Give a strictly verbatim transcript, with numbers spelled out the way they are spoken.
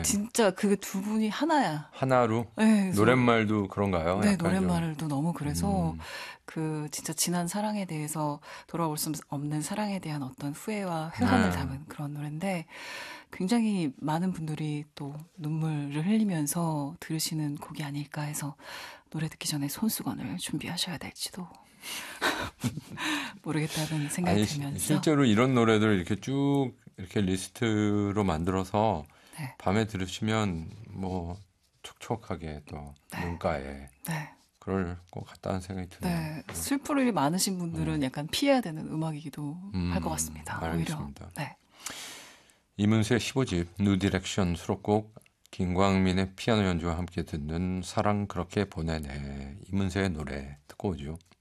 진짜 그 두 분이 하나야. 하나로? 네, 노랫말도 그런가요? 네, 약간 노랫말도 너무 그래서 음. 그 진짜 지난 사랑에 대해서 돌아올 수 없는 사랑에 대한 어떤 후회와 회한을 네. 담은 그런 노래인데 굉장히 많은 분들이 또 눈물을 흘리면서 들으시는 곡이 아닐까 해서 노래 듣기 전에 손수건을 준비하셔야 될지도 모르겠다는 생각이 아니, 들면서 실제로 이런 노래들 이렇게 쭉 이렇게 리스트로 만들어서 네. 밤에 들으시면 뭐 촉촉하게 또 네. 눈가에 네. 그럴 것 같다는 생각이 드네요. 네. 슬플 일이 많으신 분들은 음. 약간 피해야 되는 음악이기도 음, 할 것 같습니다. 알겠습니다. 오히려. 네. 이문세의 십오 집 뉴디렉션 수록곡 김광민의 피아노 연주와 함께 듣는 사랑 그렇게 보내네. 이문세의 노래 듣고 오죠.